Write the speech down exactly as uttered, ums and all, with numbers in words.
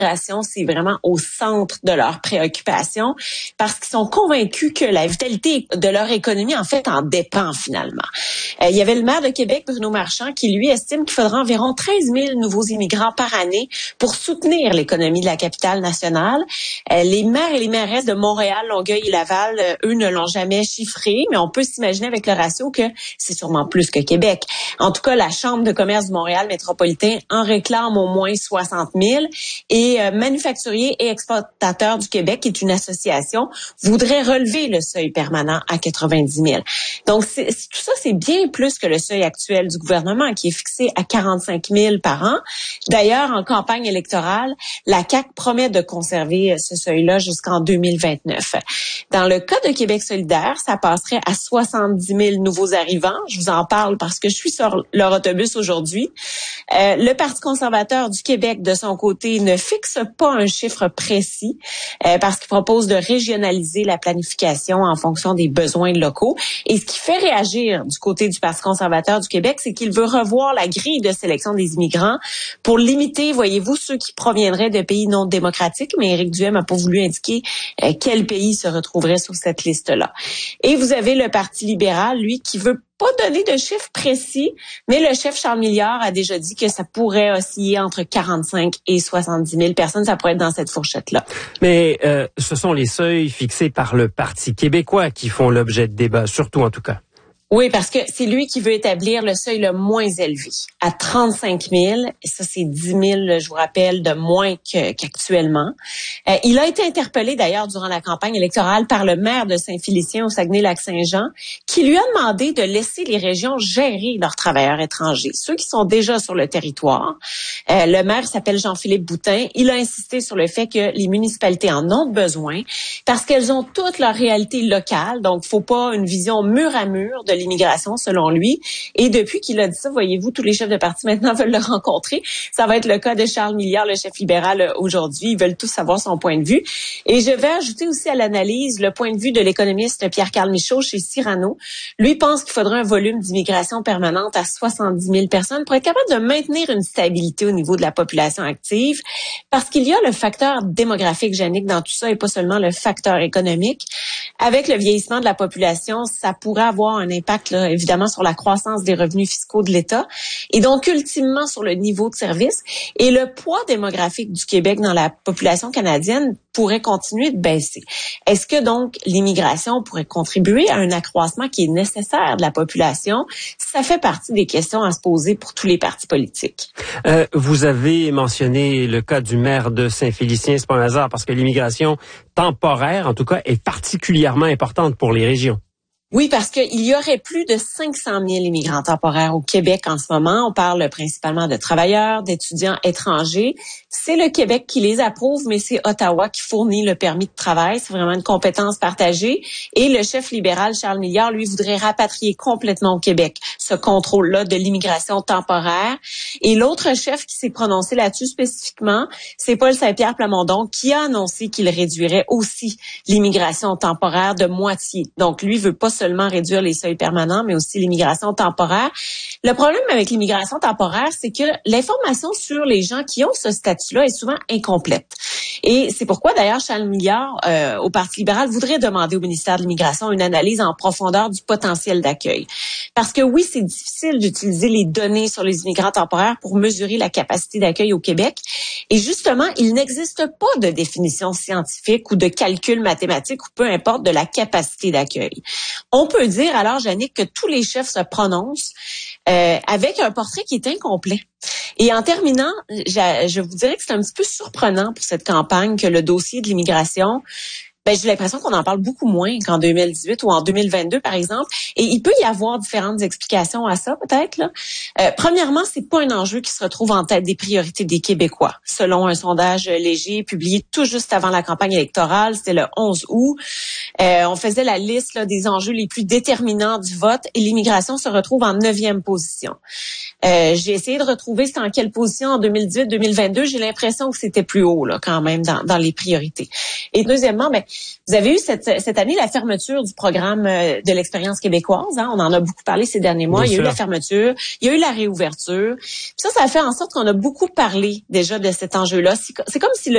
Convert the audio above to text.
l'immigration, c'est vraiment au centre de leurs préoccupations parce qu'ils sont convaincus que la vitalité de leur économie, en fait, en dépend finalement. Euh, il y avait le maire de Québec, Bruno Marchand, qui lui estime qu'il faudra environ treize mille nouveaux immigrants par année pour soutenir l'économie de la capitale nationale. Euh, les maires et les mairesses de Montréal, Longueuil et Laval, euh, eux, ne l'ont jamais chiffré, mais on peut s'imaginer avec le ratio que c'est sûrement plus que Québec. En tout cas, la Chambre de commerce du Montréal métropolitain en réclame au moins soixante mille et euh, Manufacturiers et exportateurs du Québec, qui est une association, voudrait relever le seuil permanent à quatre-vingt-dix mille. Donc, c'est, tout ça, c'est bien plus que le seuil actuel du gouvernement qui est fixé à quarante-cinq mille par an. D'ailleurs, en campagne électorale, la C A Q promet de conserver ce seuil-là jusqu'en deux mille vingt-neuf. Dans le cas de Québec solidaire, ça passerait à soixante-dix mille nouveaux arrivants. Je vous en parle parce que je suis sur leur autobus aujourd'hui. Euh, le Parti conservateur du Québec, de son côté, ne fixe pas un chiffre précis euh, parce qu'il propose de régionaliser la planification en fonction des besoins locaux. Et ce qui fait réagir du côté du Parti conservateur du Québec, c'est qu'il veut revoir la grille de sélection des immigrants pour limiter, voyez-vous, ceux qui proviendraient de pays non démocratiques. Mais Éric Duhem n'a pas voulu indiquer euh, quel pays se retrouverait sur cette liste-là. Et vous avez le Parti libéral, lui, qui veut pas donner de chiffres précis, mais le chef Charles Milliard a déjà dit que ça pourrait osciller entre quarante-cinq et soixante-dix mille personnes. Ça pourrait être dans cette fourchette-là. Mais euh, ce sont les seuils fixés par le Parti québécois qui font l'objet de débats, surtout en tout cas. Oui, parce que c'est lui qui veut établir le seuil le moins élevé, à trente-cinq mille. Et ça, c'est dix mille, je vous rappelle, de moins que, qu'actuellement. Euh, il a été interpellé, d'ailleurs, durant la campagne électorale par le maire de Saint-Félicien au Saguenay-Lac-Saint-Jean, qui lui a demandé de laisser les régions gérer leurs travailleurs étrangers, ceux qui sont déjà sur le territoire. Euh, le maire s'appelle Jean-Philippe Boutin. Il a insisté sur le fait que les municipalités en ont besoin parce qu'elles ont toute leur réalité locale. Donc, faut pas une vision mur à mur de l'immigration, selon lui. Et depuis qu'il a dit ça, voyez-vous, tous les chefs de parti maintenant veulent le rencontrer. Ça va être le cas de Charles Milliard, le chef libéral, aujourd'hui. Ils veulent tous savoir son point de vue. Et je vais ajouter aussi à l'analyse le point de vue de l'économiste Pierre-Carl Michaud chez Cyrano. Lui pense qu'il faudrait un volume d'immigration permanente à soixante-dix mille personnes pour être capable de maintenir une stabilité au niveau de la population active. Parce qu'il y a le facteur démographique, Jannick, dans tout ça, et pas seulement le facteur économique. Avec le vieillissement de la population, ça pourrait avoir un impact Là, évidemment sur la croissance des revenus fiscaux de l'État et donc ultimement sur le niveau de service. Et le poids démographique du Québec dans la population canadienne pourrait continuer de baisser. Est-ce que donc l'immigration pourrait contribuer à un accroissement qui est nécessaire de la population? Ça fait partie des questions à se poser pour tous les partis politiques. Euh, vous avez mentionné le cas du maire de Saint-Félicien, c'est pas un hasard parce que l'immigration temporaire, en tout cas, est particulièrement importante pour les régions. Oui, parce qu'il y aurait plus de cinq cent mille immigrants temporaires au Québec en ce moment. On parle principalement de travailleurs, d'étudiants étrangers. C'est le Québec qui les approuve, mais c'est Ottawa qui fournit le permis de travail. C'est vraiment une compétence partagée. Et le chef libéral, Charles Milliard, lui, voudrait rapatrier complètement au Québec ce contrôle-là de l'immigration temporaire. Et l'autre chef qui s'est prononcé là-dessus spécifiquement, c'est Paul Saint-Pierre Plamondon, qui a annoncé qu'il réduirait aussi l'immigration temporaire de moitié. Donc, lui veut pas seulement réduire les seuils permanents, mais aussi l'immigration temporaire. Le problème avec l'immigration temporaire, c'est que l'information sur les gens qui ont ce statut-là est souvent incomplète. Et c'est pourquoi, d'ailleurs, Charles Milliard, euh, au Parti libéral, voudrait demander au ministère de l'Immigration une analyse en profondeur du potentiel d'accueil. Parce que oui, c'est difficile d'utiliser les données sur les immigrants temporaires pour mesurer la capacité d'accueil au Québec. Et justement, il n'existe pas de définition scientifique ou de calcul mathématique ou peu importe de la capacité d'accueil. On peut dire alors, Jannick, que tous les chefs se prononcent euh, avec un portrait qui est incomplet. Et en terminant, je, je vous dirais que c'est un petit peu surprenant pour cette campagne que le dossier de l'immigration, ben, j'ai l'impression qu'on en parle beaucoup moins qu'en deux mille dix-huit ou en deux mille vingt-deux, par exemple. Et il peut y avoir différentes explications à ça, peut-être, là. Euh, premièrement, c'est pas un enjeu qui se retrouve en tête des priorités des Québécois. Selon un sondage léger publié tout juste avant la campagne électorale, c'était le onze août, euh, on faisait la liste là, des enjeux les plus déterminants du vote et l'immigration se retrouve en neuvième position. Euh, j'ai essayé de retrouver c'était en quelle position en deux mille dix-huit deux mille vingt-deux. J'ai l'impression que c'était plus haut, là, quand même, dans, dans les priorités. Et deuxièmement, ben, vous avez eu cette, cette année la fermeture du programme de l'expérience québécoise. Hein? On en a beaucoup parlé ces derniers mois. Bien il y a sûr. eu la fermeture, il y a eu la réouverture. Puis ça, ça a fait en sorte qu'on a beaucoup parlé déjà de cet enjeu-là. C'est, c'est comme si le